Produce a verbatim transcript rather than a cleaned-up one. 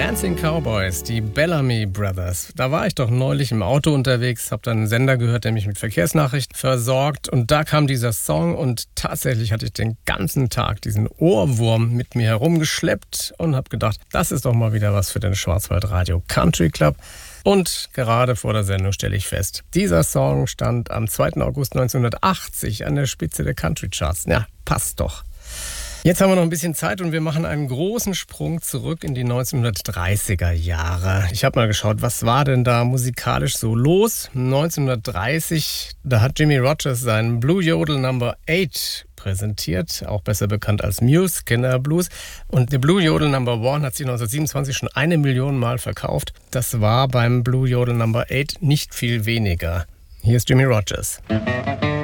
Dancing Cowboys, die Bellamy Brothers. Da war ich doch neulich im Auto unterwegs, habe dann einen Sender gehört, der mich mit Verkehrsnachrichten versorgt. Und da kam dieser Song und tatsächlich hatte ich den ganzen Tag diesen Ohrwurm mit mir herumgeschleppt und habe gedacht, das ist doch mal wieder was für den Schwarzwaldradio Country Club. Und gerade vor der Sendung stelle ich fest, dieser Song stand am zweiten August neunzehnhundertachtzig an der Spitze der Country Charts. Ja, passt doch. Jetzt haben wir noch ein bisschen Zeit und wir machen einen großen Sprung zurück in die neunzehnhundertdreißiger Jahre. Ich habe mal geschaut, was war denn da musikalisch so los? neunzehnhundertdreißig, da hat Jimmie Rodgers seinen Blue Yodel Number acht präsentiert, auch besser bekannt als Muse, Skinner Blues. Und der Blue Yodel Number eins hat sich neunzehnhundertsiebenundzwanzig schon eine Million Mal verkauft. Das war beim Blue Yodel Number acht nicht viel weniger. Hier ist Jimmie Rodgers.